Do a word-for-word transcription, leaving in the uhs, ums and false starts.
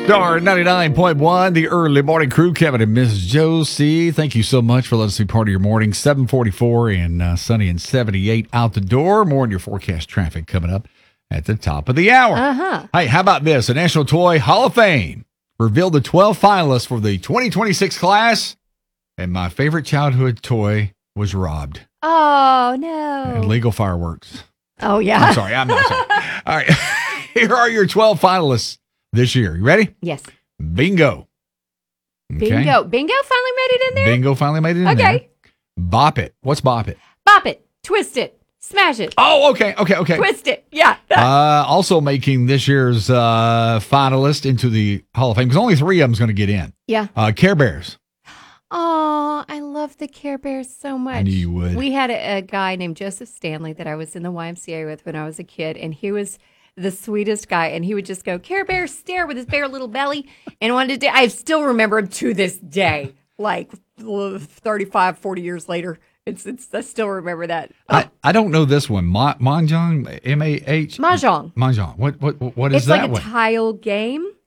Star ninety-nine point one, the early morning crew, Kevin and Missus Josie. Thank you so much for letting us be part of your morning. seven forty-four and uh, sunny and seventy-eight out the door. More on your forecast traffic coming up at the top of the hour. Uh-huh. Hey, how about this? The National Toy Hall of Fame revealed the twelve finalists for the twenty twenty-six class, and my favorite childhood toy was robbed. Oh, no. Illegal fireworks. Oh, yeah. I'm sorry. I'm not sorry. All right. Here are your twelve finalists this year. You ready? Yes. Bingo. Okay. Bingo. Bingo finally made it in there? Bingo finally made it in there. Okay. Bop it. What's bop it? Bop it. Twist it. Smash it. Oh, okay. Okay. Okay. Twist it. Yeah. Uh, also making this year's uh, finalist into the Hall of Fame, because only three of them is going to get in. Yeah. Uh, Care Bears. Oh, I love the Care Bears so much. I knew you would. We had a, a guy named Joseph Stanley that I was in the Y M C A with when I was a kid, and he was the sweetest guy, and he would just go, Care Bear, stare with his bare little belly, and wanted to, I still remember him to this day, like thirty-five, forty years later. It's, it's, I still remember that. Oh. I, I don't know this one. Ma- Mahjong, M A H? Mahjong. Mahjong. What, what, what is It's that like a one? tile game.